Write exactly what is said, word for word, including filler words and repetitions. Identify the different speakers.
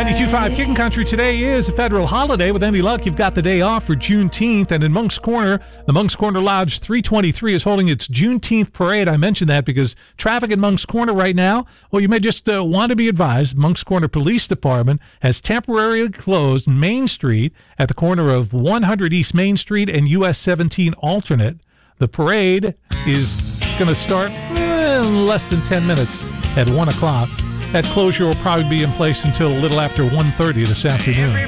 Speaker 1: ninety-two point five Kickin' Country. Today is a federal holiday. With any luck, you've got the day off for Juneteenth. And in Moncks Corner, the Moncks Corner Lodge three twenty-three is holding its Juneteenth parade. I mentioned that because traffic in Moncks Corner right now, well, you may just uh, want to be advised, Moncks Corner Police Department has temporarily closed Main Street at the corner of one hundred East Main Street and U S seventeen alternate. The parade is going to start eh, in less than ten minutes at one o'clock. That closure will probably be in place until a little after one thirty this afternoon.